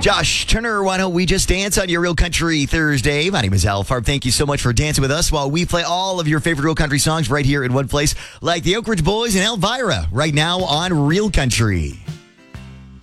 Josh Turner, why don't we just dance on your Real Country Thursday? My name is Al Farb. Thank you so much for dancing with us while we play all of your favorite Real Country songs right here in one place, like the Oak Ridge Boys and Elvira, right now on Real Country.